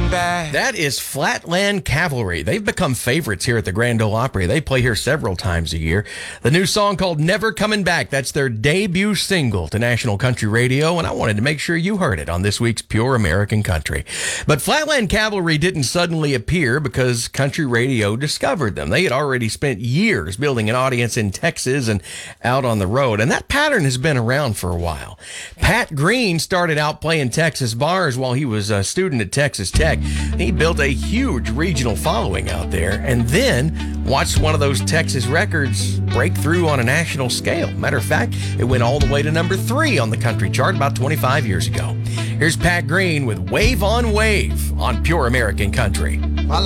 coming back. That is Flatland Cavalry. They've become favorites here at the Grand Ole Opry. They play here several times a year. The new song called Never Coming Back, that's their debut single to National Country Radio, and I wanted to make sure you heard it on this week's Pure American Country. But Flatland Cavalry didn't suddenly appear because country radio discovered them. They had already spent years building an audience in Texas and out on the road, and that pattern has been around for a while. Pat Green started out playing Texas bars while he was a student at Texas Tech. He built a huge regional following out there and then watched one of those Texas records break through on a national scale. Matter of fact, it went all the way to number 3 on the country chart about 25 years ago. Here's Pat Green with Wave on Wave on Pure American Country.